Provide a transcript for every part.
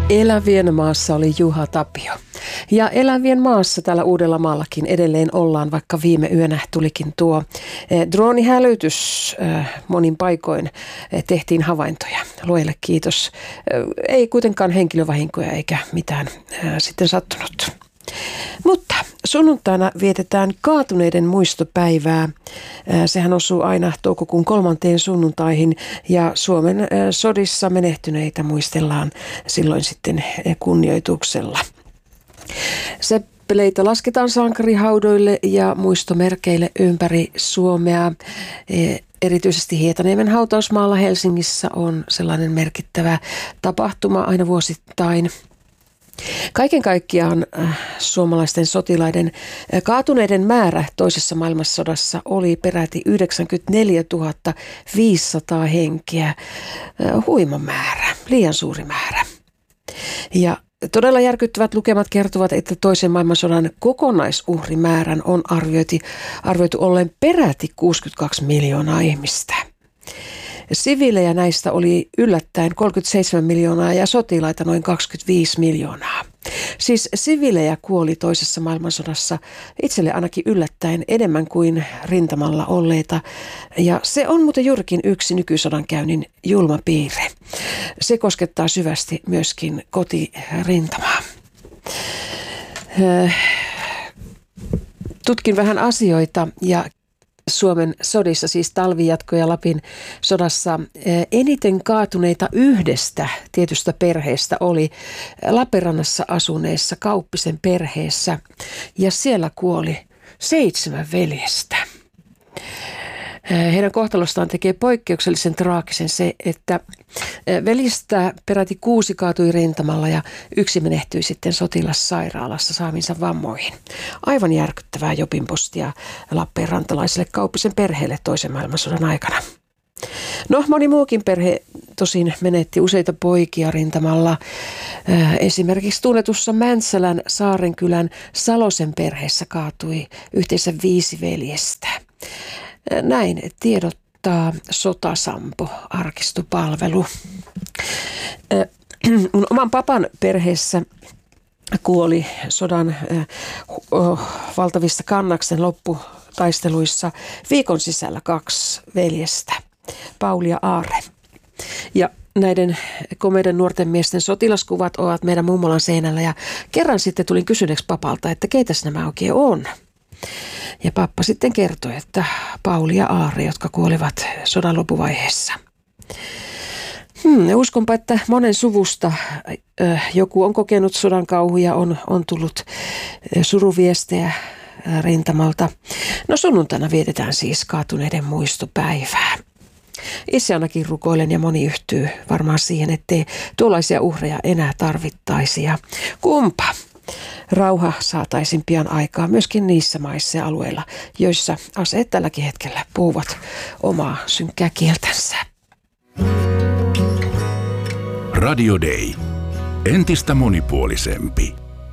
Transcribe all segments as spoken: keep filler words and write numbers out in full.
Elävien maassa oli Juha Tapio. Ja Elävien maassa täällä Uudellamaallakin edelleen ollaan, vaikka viime yönä tulikin tuo eh, droonihälytys eh, monin paikoin eh, tehtiin havaintoja. Luojalle kiitos. Eh, ei kuitenkaan henkilövahinkoja eikä mitään eh, sitten sattunut. Mutta sunnuntaina vietetään kaatuneiden muistopäivää. Sehän osuu aina toukokuun kolmanteen sunnuntaihin ja Suomen sodissa menehtyneitä muistellaan silloin sitten kunnioituksella. Seppeleitä lasketaan sankarihaudoille ja muistomerkeille ympäri Suomea. Erityisesti Hietaniemen hautausmaalla Helsingissä on sellainen merkittävä tapahtuma aina vuosittain. Kaiken kaikkiaan äh, suomalaisten sotilaiden äh, kaatuneiden määrä toisessa maailmansodassa oli peräti yhdeksänkymmentäneljätuhatta viisisataa henkeä. Äh, huima määrä, liian suuri määrä. Ja todella järkyttävät lukemat kertovat, että toisen maailmansodan kokonaisuhrimäärän on arvioitu, arvioitu olleen peräti kuusikymmentäkaksi miljoonaa ihmistä. Siviilejä näistä oli yllättäen kolmekymmentäseitsemän miljoonaa ja sotilaita noin kaksikymmentäviisi miljoonaa. Siis siviilejä kuoli toisessa maailmansodassa itselle ainakin yllättäen enemmän kuin rintamalla olleita. Ja se on muuten juurikin yksi nykysodankäynnin julma piirre. Se koskettaa syvästi myöskin kotirintamaa. Tutkin vähän asioita ja Suomen sodissa, siis talvijatko- ja Lapin sodassa, eniten kaatuneita yhdestä tietystä perheestä oli Lappeenrannassa asuneessa Kauppisen perheessä ja siellä kuoli seitsemän veljestä. Heidän kohtalostaan tekee poikkeuksellisen traagisen se, että veljistä peräti kuusi kaatui rintamalla ja yksi menehtyi sitten sotilassairaalassa saaminsa vammoihin. Aivan järkyttävää jopinpostia lappeenrantalaiselle Kauppisen perheelle toisen maailmansodan aikana. No, moni muukin perhe tosin menetti useita poikia rintamalla. Esimerkiksi tunnetussa Mäntsälän Saarenkylän Salosen perheessä kaatui yhteensä viisi veljestä. Näin tiedottaa Sotasampo-arkistopalvelu. Mun oman papan perheessä kuoli sodan valtavissa Kannaksen lopputaisteluissa viikon sisällä kaksi veljestä, Pauli ja Aare. Ja näiden komeiden nuorten miesten sotilaskuvat ovat meidän mummolan seinällä ja kerran sitten tulin kysyneeksi papalta, että keitäs nämä oikein on. Ja pappa sitten kertoi, että Pauli ja Aare, jotka kuolivat sodan loppuvaiheessa. Hmm, uskonpa, että monen suvusta äh, joku on kokenut sodan kauhuja, on, on tullut äh, suruviestejä äh, rintamalta. No sunnuntaina vietetään siis kaatuneiden muistopäivää. Itse ainakin rukoilen ja moni yhtyy varmaan siihen, ettei tuollaisia uhreja enää tarvittaisi. Ja kumpa rauha saataisiin pian aikaa myöskin niissä maissa ja alueilla, joissa aseet tälläkin hetkellä puhuvat omaa synkkää kieltänsä. Radio Day. Entistä monipuolisempi.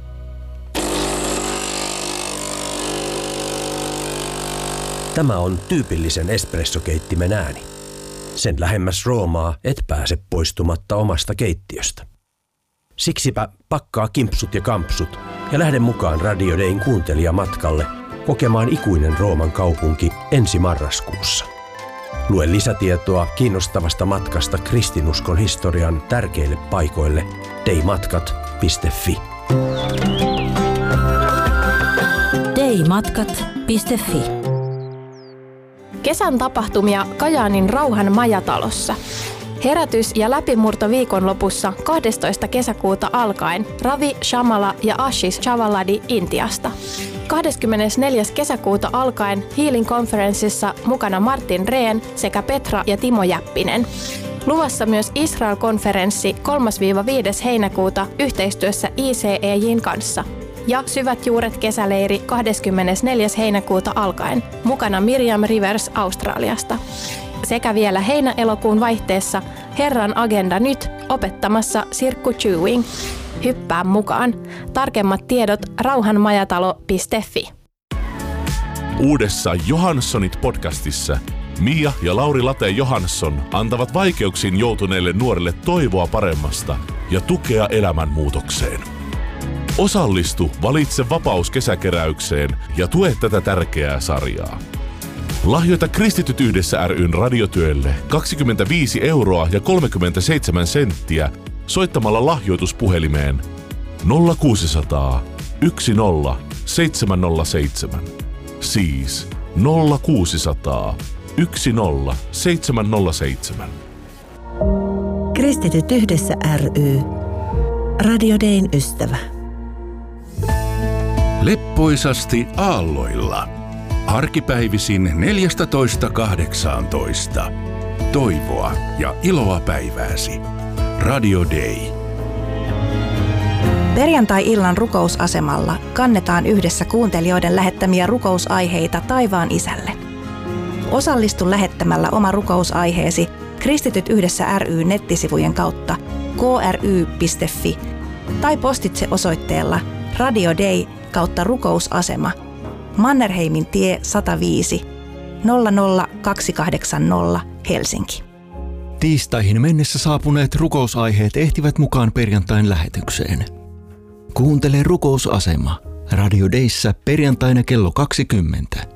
Tämä on tyypillisen espressokeittimen ääni. Sen lähemmäs Roomaa et pääse poistumatta omasta keittiöstä. Siksipä pakkaa kimpsut ja kampsut ja lähde mukaan Radio Dayn kuuntelijamatkalle kokemaan ikuinen Rooman kaupunki ensi marraskuussa. Lue lisätietoa kiinnostavasta matkasta kristinuskon historian tärkeille paikoille daymatkat piste fi. daymatkat piste fi. Kesän tapahtumia Kajaanin Rauhan majatalossa. Herätys- ja läpimurto viikonlopussa kahdestoista kesäkuuta alkaen Ravi Shamala ja Ashish Chavaladi Intiasta. kahdeskymmenesneljäs kesäkuuta alkaen Healing Conferenceissa mukana Martin Rehn sekä Petra ja Timo Jäppinen. Luvassa myös Israel-konferenssi kolmas–viides heinäkuuta yhteistyössä I C E J:n kanssa. Ja Syvät juuret kesäleiri kahdeskymmenesneljäs heinäkuuta alkaen mukana Miriam Rivers Australiasta. Sekä vielä heinä-elokuun vaihteessa Herran agenda nyt opettamassa Sirkku Chewing. Hyppää mukaan. Tarkemmat tiedot rauhanmajatalo piste fi. Uudessa Johanssonit podcastissa Mia ja Lauri Late Johansson antavat vaikeuksiin joutuneille nuorille toivoa paremmasta ja tukea elämänmuutokseen. Osallistu Valitse vapaus kesäkeräykseen ja tue tätä tärkeää sarjaa. Lahjoita Kristityt yhdessä ry:n radiotyölle kaksikymmentäviisi euroa ja kolmekymmentäseitsemän senttiä soittamalla lahjoituspuhelimeen nolla kuusisataa yksi nolla seitsemän nolla seitsemän. Siis nolla kuusisataa yksi nolla seitsemän nolla seitsemän. Kristityt yhdessä ry. Radio Dayn ystävä. Leppoisasti aalloilla. Arkipäivisin neljätoista kahdeksantoista. Toivoa ja iloa päivääsi. Radio Day. Perjantai-illan rukousasemalla kannetaan yhdessä kuuntelijoiden lähettämiä rukousaiheita taivaan isälle. Osallistu lähettämällä oma rukousaiheesi Kristityt yhdessä ry nettisivujen kautta k r y piste f i tai postitse osoitteella Radio Day kautta rukousasema Mannerheimin tie sata viisi nolla nolla kaksi kahdeksan nolla Helsinki. Tiistaihin mennessä saapuneet rukousaiheet ehtivät mukaan perjantain lähetykseen. Kuuntele rukousasema Radio Dayssä perjantaina kello kaksikymmentä.